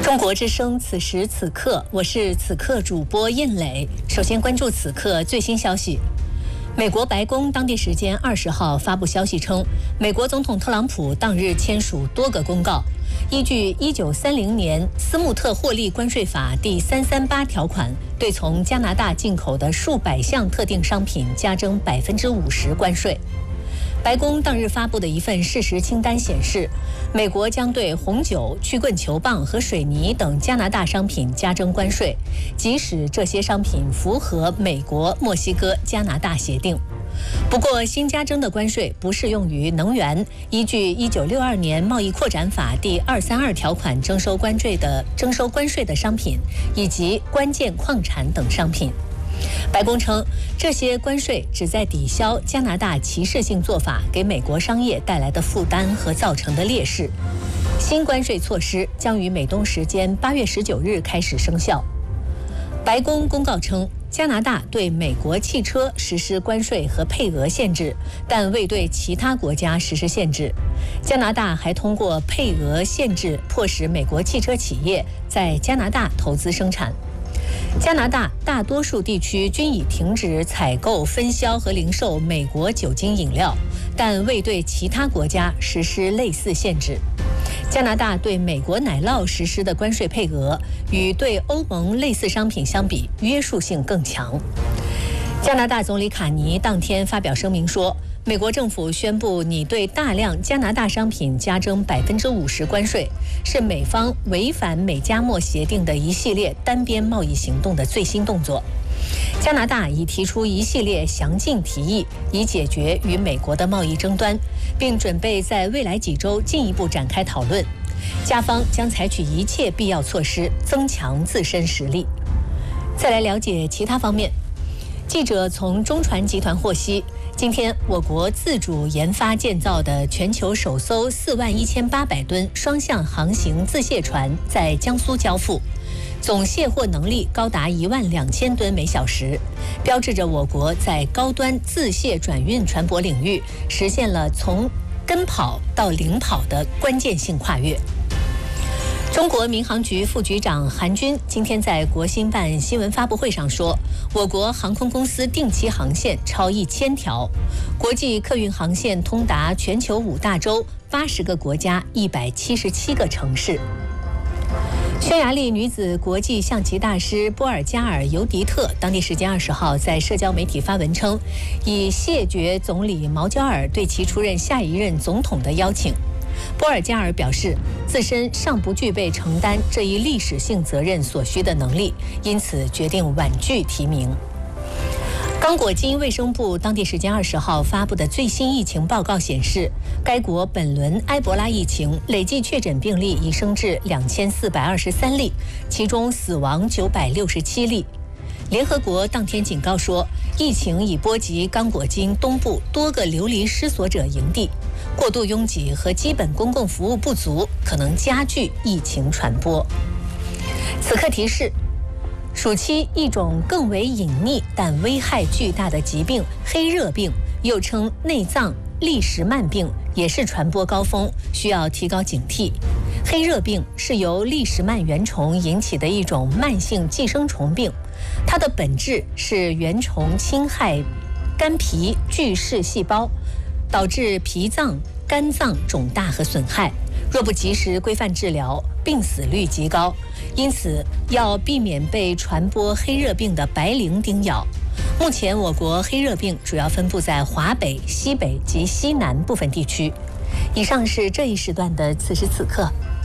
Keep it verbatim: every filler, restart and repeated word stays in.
中国之声，此时此刻，我是此刻主播印磊。首先关注此刻最新消息。美国白宫当地时间二十号发布消息称，美国总统特朗普当日签署多个公告，依据一九三零年斯穆特获利关税法第三三八条款，对从加拿大进口的数百项特定商品加征百分之五十关税。白宫当日发布的一份事实清单显示，美国将对红酒、曲棍球棒和水泥等加拿大商品加征关税，即使这些商品符合美国、墨西哥、加拿大协定。不过，新加征的关税不适用于能源，依据一九六二年贸易扩展法第二三二条款征收关税的征收关税的商品，以及关键矿产等商品。白宫称，这些关税旨在抵消加拿大歧视性做法给美国商业带来的负担和造成的劣势。新关税措施将于美东时间八月十九日开始生效。白宫公告称，加拿大对美国汽车实施关税和配额限制，但未对其他国家实施限制。加拿大还通过配额限制迫使美国汽车企业在加拿大投资生产。加拿大大多数地区均已停止采购、分销和零售美国酒精饮料，但未对其他国家实施类似限制。加拿大对美国奶酪实施的关税配额与对欧盟类似商品相比，约束性更强。加拿大总理卡尼当天发表声明说，美国政府宣布拟对大量加拿大商品加征百分之五十关税，是美方违反美加墨协定的一系列单边贸易行动的最新动作。加拿大已提出一系列详尽提议，以解决与美国的贸易争端，并准备在未来几周进一步展开讨论。加方将采取一切必要措施，增强自身实力。再来了解其他方面。记者从中船集团获悉，今天我国自主研发建造的全球首艘四万一千八百吨双向航行自卸船在江苏交付，总卸货能力高达一万两千吨每小时，标志着我国在高端自卸转运船舶领域实现了从跟跑到领跑的关键性跨越。中国民航局副局长韩军今天在国新办新闻发布会上说，我国航空公司定期航线超一千条，国际客运航线通达全球五大洲、八十个国家、一百七十七个城市。匈牙利女子国际象棋大师波尔加尔尤迪特当地时间二十号在社交媒体发文称，已谢绝总理毛焦尔对其出任下一任总统的邀请。波尔加尔表示，自身尚不具备承担这一历史性责任所需的能力，因此决定婉拒提名。刚果金卫生部当地时间二十号发布的最新疫情报告显示，该国本轮埃博拉疫情累计确诊病例已升至两千四百二十三例，其中死亡九百六十七例。联合国当天警告说，疫情已波及刚果金东部多个流离失所者营地，过度拥挤和基本公共服务不足可能加剧疫情传播。此刻提示，暑期一种更为隐匿但危害巨大的疾病——黑热病，又称内脏利什曼病，也是传播高峰，需要提高警惕。黑热病是由利什曼原虫引起的一种慢性寄生虫病，它的本质是原虫侵害肝脾巨噬细胞，导致脾脏、肝脏肿大和损害。若不及时规范治疗，病死率极高，因此要避免被传播黑热病的白蛉叮咬。目前我国黑热病主要分布在华北、西北及西南部分地区。以上是这一时段的此时此刻。